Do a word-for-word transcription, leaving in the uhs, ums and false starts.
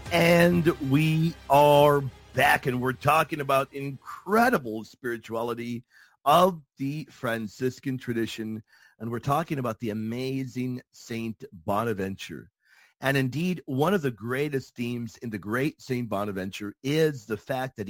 And we are back, and we're talking about incredible spirituality of the Franciscan tradition, and we're talking about the amazing Saint Bonaventure. And indeed, one of the greatest themes in the great Saint Bonaventure is the fact that